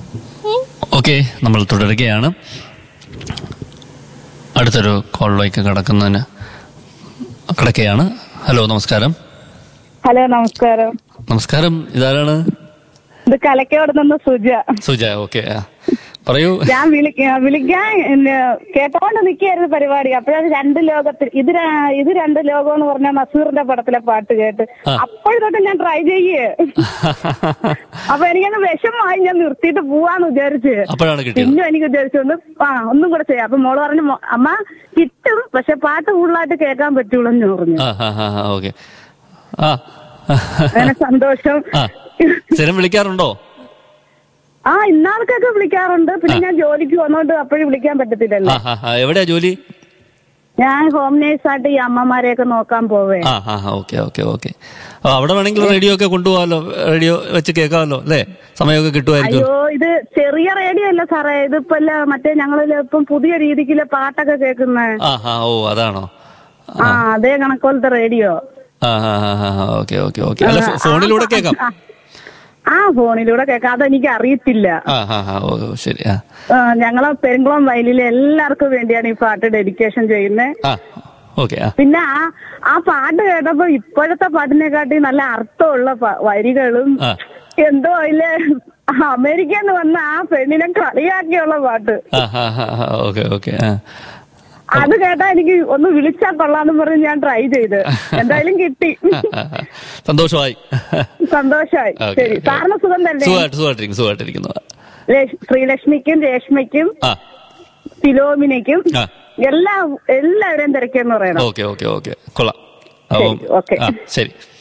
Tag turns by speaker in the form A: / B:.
A: Okay, നമ്മൾ തുടരുകയാണ്. അടുത്തൊരു കോളിലേക്ക് കിടക്കുകയാണ്. ഹലോ, നമസ്കാരം.
B: ഹലോ, നമസ്കാരം.
A: നമസ്കാരം, ഇതാരാണ്?
B: ഇത് കലക്കോട് നിന്ന് സുജ.
A: ഓക്കെ, പറയൂ.
B: ഞാൻ വിളിക്കാൻ കേട്ടോണ്ട് നിൽക്കായിരുന്നു പരിപാടി. അപ്പോഴത് രണ്ട് ലോകത്തിൽ ഇത് രണ്ട് ലോകം എന്ന് പറഞ്ഞ നസീറിന്റെ പടത്തിലെ പാട്ട് കേട്ട് അപ്പോഴതൊട്ട് ഞാൻ ട്രൈ ചെയ്യേ. അപ്പൊ എനിക്കങ്ങ് വിഷമമായി, ഞാൻ നിർത്തിയിട്ട് പോവാന്ന് വിചാരിച്ച്. പിന്നെ എനിക്ക് വിചാരിച്ചു ഒന്നും കൂടെ ചെയ്യാം. അപ്പൊ മോള് പറഞ്ഞു, അമ്മ കിട്ടും, പക്ഷെ പാട്ട് കൂടുതലായിട്ട് കേൾക്കാൻ പറ്റുള്ളൂ എന്ന് പറഞ്ഞു. അങ്ങനെ സന്തോഷം.
A: വിളിക്കാറുണ്ടോ?
B: ഇന്നാൾക്കൊക്കെ വിളിക്കാറുണ്ട്. പിന്നെ ഞാൻ ജോലിക്ക് വന്നോണ്ട് അപ്പോഴും വിളിക്കാൻ പറ്റത്തില്ലല്ലോ.
A: എവിടെയാ ജോലി?
B: ഞാൻ ഹോം നേഴ്സായിട്ട് ഈ അമ്മമാരെയൊക്കെ നോക്കാൻ പോവേ.
A: ഓക്കെ. അവിടെ വേണമെങ്കിൽ റേഡിയോ ഒക്കെ കൊണ്ടുപോകാമല്ലോ, റേഡിയോ വെച്ച് കേൾക്കാമല്ലോ അല്ലേ? സമയമൊക്കെ കിട്ടുമായിരിക്കും.
B: അയ്യോ, ഇത് ചെറിയ റേഡിയോ അല്ല സാറേ, ഇതിപ്പോ മറ്റേ ഞങ്ങളിപ്പം പുതിയ രീതിക്കുള്ള പാട്ടൊക്കെ കേൾക്കുന്നേ.
A: അതാണോ?
B: അതേ കണക്കോലത്തെ റേഡിയോ.
A: ഓക്കെ. അല്ല, ഫോണിലൂടെ കേൾക്കാം.
B: ഫോണിലൂടെ കേൾക്കാം. അതെനിക്ക് അറിയത്തില്ല.
A: ശരി.
B: ഞങ്ങളെ പെരുങ്കുളം വയലിലെ എല്ലാവർക്കും വേണ്ടിയാണ് ഈ പാട്ട് ഡെഡിക്കേഷൻ ചെയ്യുന്നത്. പിന്നെ ആ പാട്ട് കേട്ടപ്പോ ഇപ്പോഴത്തെ പാട്ടിനെക്കാട്ടി നല്ല അർത്ഥമുള്ള വരികളും എന്തോ അതിലെ അമേരിക്കന്ന് വന്ന ആ പെണ്ണിനെ കളിയാക്കിയുള്ള പാട്ട്. അത് കേട്ടാ എനിക്ക് ഒന്ന് വിളിച്ചാൽ കൊള്ളാന്ന് പറഞ്ഞ് ഞാൻ ട്രൈ ചെയ്ത്. എന്തായാലും കിട്ടി.
A: സന്തോഷമായി.
B: ശരി, സാറിന് സുഖം തന്നെ?
A: സുഖമായിട്ടിരിക്കുന്നു.
B: ശ്രീലക്ഷ്മിക്കും രേഷ്മയ്ക്കും ഫിലോമിനയ്ക്കും എല്ലാവരെയും തിരക്കെന്ന് പറയണം.
A: ഓക്കെ, കൊള്ളാം.
B: ഓക്കെ,
A: ശരി.